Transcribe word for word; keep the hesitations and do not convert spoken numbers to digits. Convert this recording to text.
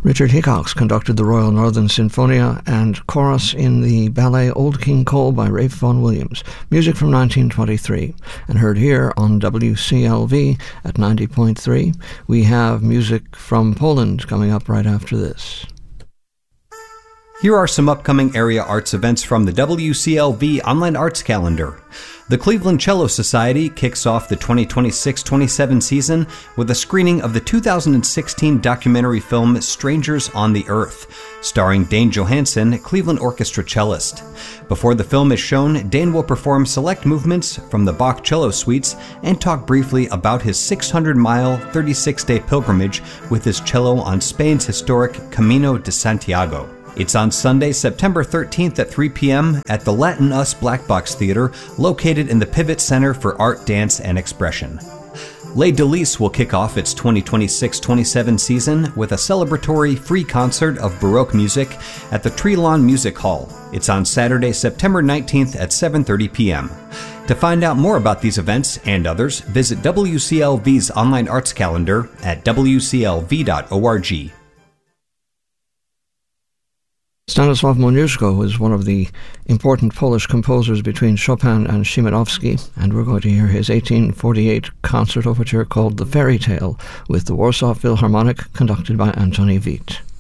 Richard Hickox conducted the Royal Northern Sinfonia and chorus in the ballet Old King Cole by Ralph Vaughan Williams, music from nineteen twenty-three. And heard here on W C L V at ninety point three, we have music from Poland coming up right after this. Here are some upcoming area arts events from the W C L V Online Arts Calendar. The Cleveland Cello Society kicks off the twenty twenty-six twenty-seven season with a screening of the two thousand sixteen documentary film Strangers on the Earth, starring Dane Johansen, Cleveland Orchestra cellist. Before the film is shown, Dane will perform select movements from the Bach cello suites and talk briefly about his six hundred mile, thirty-six day pilgrimage with his cello on Spain's historic Camino de Santiago. It's on Sunday, September thirteenth at three p.m. at the Latin Us Black Box Theater, located in the Pivot Center for Art, Dance, and Expression. Les Délices will kick off its twenty twenty-six twenty-seven season with a celebratory free concert of Baroque music at the Trelon Music Hall. It's on Saturday, September nineteenth at seven thirty p.m. To find out more about these events and others, visit W C L V's online arts calendar at w c l v dot org. Stanisław Moniuszko is one of the important Polish composers between Chopin and Szymanowski, and we're going to hear his eighteen forty-eight concert overture called The Fairy Tale with the Warsaw Philharmonic, conducted by Antoni Vít.